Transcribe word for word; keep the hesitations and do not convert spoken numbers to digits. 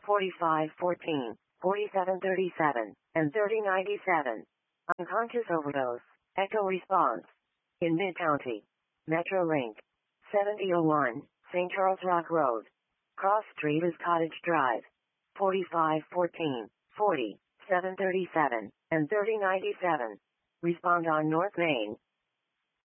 forty-five fourteen, forty-seven thirty-seven, and thirty ninety-seven. Unconscious overdose. Echo response. In Mid-County. Metrolink. seventy oh one, Saint Charles Rock Road. Cross Street is Cottage Drive. forty-five fourteen, forty, seven thirty-seven, and thirty ninety-seven. Respond on North Main.